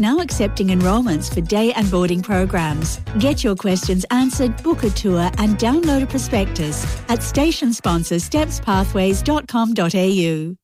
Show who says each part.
Speaker 1: Now accepting enrolments for day and boarding programs. Get your questions answered, book a tour and download a prospectus at station sponsor stepspathways.com.au.